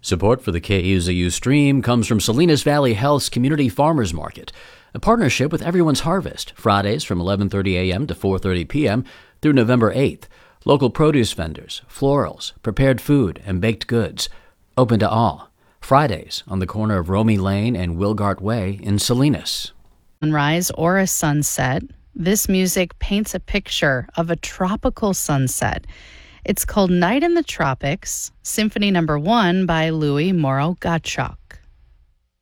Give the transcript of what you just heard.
Support for the KUZU stream comes from Salinas Valley Health's Community Farmers Market, a partnership with Everyone's Harvest, Fridays from 11:30 a.m. to 4:30 p.m. through November 8th. Local produce vendors, florals, prepared food, and baked goods. Open to all. Fridays on the corner of Romey Lane and Wilgart Way in Salinas. Sunrise or a sunset, this music paints a picture of a tropical sunset. It's called Night in the Tropics, Symphony No. 1 by Louis Moreau Gottschalk.